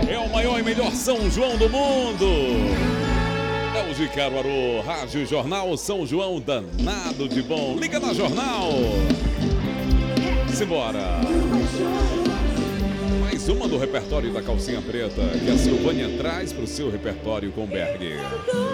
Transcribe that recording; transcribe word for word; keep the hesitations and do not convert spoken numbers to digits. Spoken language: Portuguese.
É o maior e melhor São João do mundo. É o de Caruaru, Rádio Jornal São João, danado de bom. Liga na Jornal. Simbora. Mais uma do repertório da Calcinha Preta, que a Silvânia traz para o seu repertório com Berg.